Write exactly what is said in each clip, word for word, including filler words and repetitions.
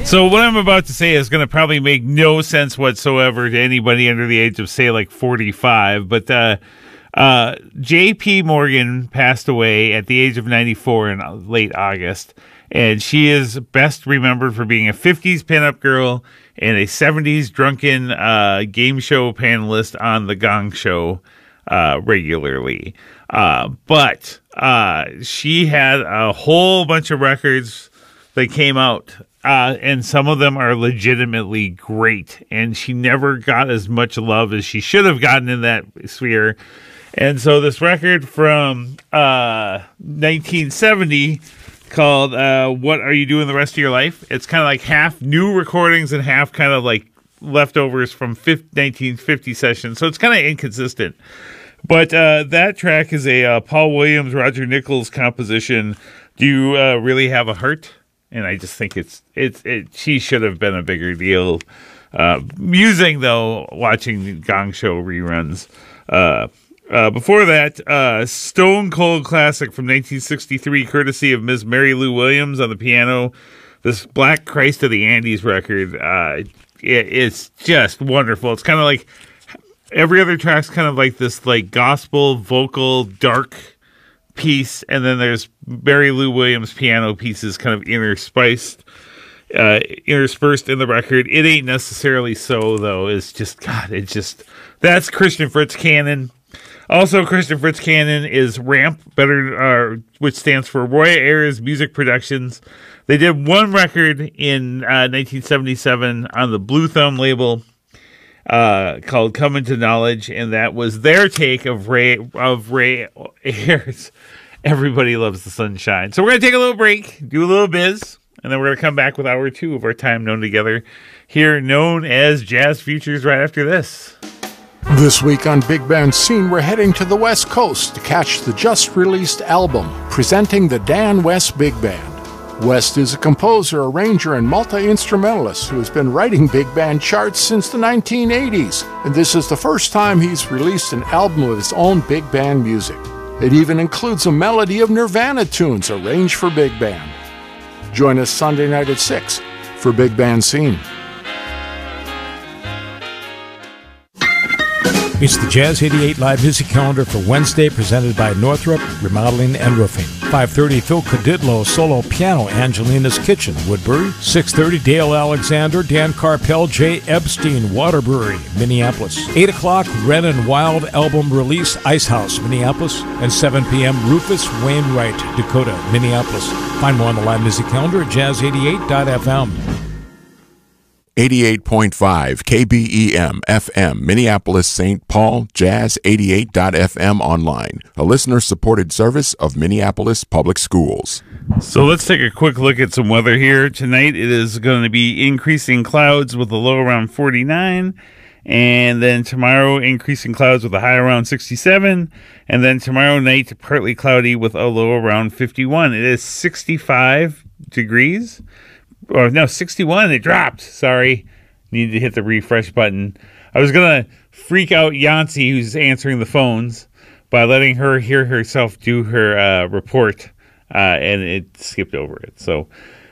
So what I'm about to say is going to probably make no sense whatsoever to anybody under the age of, say, like forty-five. But uh, uh, J P. Morgan passed away at the age of ninety-four in late August. And she is best remembered for being a fifties pinup girl and a seventies drunken uh, game show panelist on The Gong Show uh, regularly. Uh, but uh, she had a whole bunch of records that came out. Uh, and some of them are legitimately great. And she never got as much love as she should have gotten in that sphere. And so this record from uh, nineteen seventy called uh, What Are You Doing the Rest of Your Life? It's kind of like half new recordings and half kind of like leftovers from nineteen fifty sessions. So it's kind of inconsistent. But uh, that track is a uh, Paul Williams, Roger Nichols composition. Do You uh, Really Have a Heart? And I just think it's it's it. She should have been a bigger deal. Uh, musing though, watching the Gong Show reruns. Uh, uh, before that, uh, Stone Cold Classic from nineteen sixty-three, courtesy of Miss Mary Lou Williams on the piano. This Black Christ of the Andes record. Uh, it, it's just wonderful. It's kind of like every other track's kind of like this, like gospel vocal dark piece, and then there's Mary Lou Williams piano pieces kind of interspiced, uh, interspersed in the record. It ain't necessarily so though. It's just God. It's just that's Christian Fritz Cannon. Also, Christian Fritz Cannon is Ramp, better, uh, which stands for Roy Ayers Music Productions. They did one record in uh, nineteen seventy-seven on the Blue Thumb label uh, called "Coming to Knowledge," and that was their take of Ray of Ray Ayers. Everybody Loves the Sunshine. So we're going to take a little break, do a little biz, and then we're going to come back with hour two of our time known together here, known as Jazz Futures, right after this. This week on Big Band Scene, we're heading to the West Coast to catch the just-released album, presenting the Dan West Big Band. West is a composer, arranger, and multi-instrumentalist who has been writing big band charts since the nineteen eighties, and this is the first time he's released an album of his own big band music. It even includes a melody of Nirvana tunes arranged for big band. Join us Sunday night at six for Big Band Scene. It's the Jazz eighty-eight Live Music Calendar for Wednesday, presented by Northrop Remodeling and Roofing. five thirty, Phil Cadidlo, solo piano, Angelina's Kitchen, Woodbury. six thirty, Dale Alexander, Dan Carpel, Jay Epstein, Waterbury, Minneapolis. eight o'clock, Red and Wild album release, Ice House, Minneapolis. And seven p.m., Rufus Wainwright, Dakota, Minneapolis. Find more on the Live Music Calendar at jazz eighty-eight dot f m. eighty-eight point five K B E M F M, Minneapolis, Saint Paul, jazz eighty-eight dot f m online, a listener-supported service of Minneapolis Public Schools. So let's take a quick look at some weather here. Tonight it is going to be increasing clouds with a low around forty-nine, and then tomorrow increasing clouds with a high around sixty-seven, and then tomorrow night partly cloudy with a low around fifty-one. It is sixty-five degrees. Or no, sixty-one, it dropped. Sorry. Needed to hit the refresh button. I was going to freak out Yancy, who's answering the phones, by letting her hear herself do her uh, report, uh, and it skipped over it. So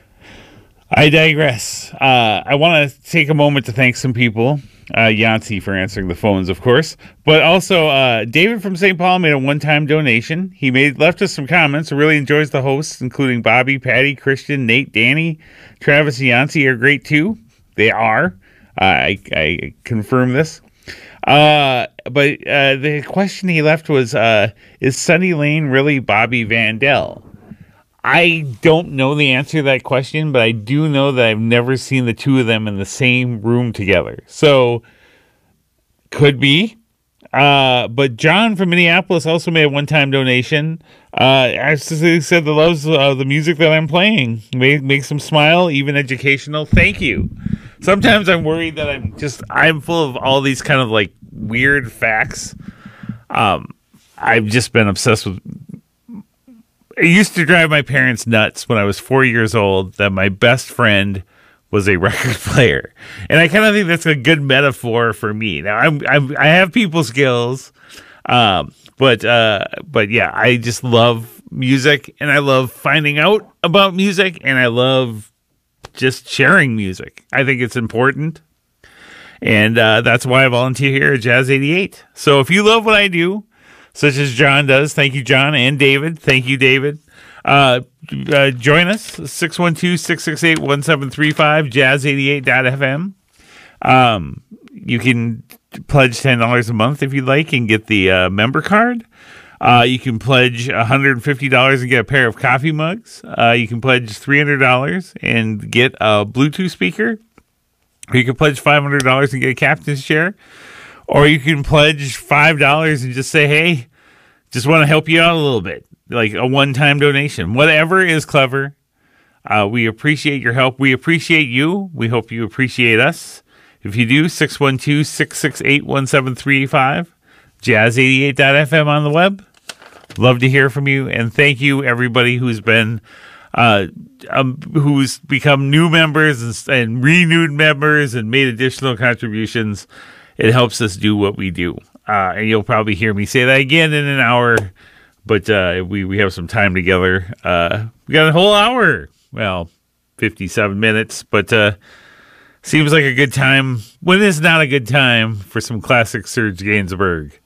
I digress. Uh, I want to take a moment to thank some people. Uh, Yancy for answering the phones, of course. But also, uh, David from Saint Paul made a one-time donation. He made left us some comments. Really enjoys the hosts, including Bobby, Patty, Christian, Nate, Danny, Travis, and Yancy are great too. They are. Uh, I, I confirm this. Uh, but uh, the question he left was, uh, is Sonny Lane really Bobby Vandell? I don't know the answer to that question, but I do know that I've never seen the two of them in the same room together. So, could be. Uh, but John from Minneapolis also made a one-time donation. Uh, as he said, the loves uh, the music that I'm playing Make, makes them smile, even educational. Thank you. Sometimes I'm worried that I'm just, I'm full of all these kind of like weird facts. Um, I've just been obsessed with. It used to drive my parents nuts when I was four years old that my best friend was a record player. And I kind of think that's a good metaphor for me. Now, I'm, I'm, I have people skills, um, but, uh, but yeah, I just love music, and I love finding out about music, and I love just sharing music. I think it's important. And uh, that's why I volunteer here at Jazz eighty-eight. So if you love what I do, such as John does, thank you, John, and David. Thank you, David. Uh, uh, join us, six one two, six six eight, one seven three five, jazz eighty-eight dot f m. Um, you can pledge ten dollars a month if you'd like and get the uh, member card. Uh, you can pledge one hundred fifty dollars and get a pair of coffee mugs. Uh, you can pledge three hundred dollars and get a Bluetooth speaker. Or you can pledge five hundred dollars and get a captain's chair. Or you can pledge five dollars and just say, hey, just want to help you out a little bit. Like a one-time donation. Whatever is clever. Uh, we appreciate your help. We appreciate you. We hope you appreciate us. If you do, six one two, six six eight, one seven three five. jazz eighty-eight dot f m on the web. Love to hear from you. And thank you, everybody who's been... Uh, um, who's become new members and, and renewed members and made additional contributions. It helps us do what we do. Uh, and you'll probably hear me say that again in an hour, but uh, we, we have some time together. Uh, we got a whole hour. Well, fifty-seven minutes, but uh, seems like a good time. When is not a good time for some classic Serge Gainsbourg?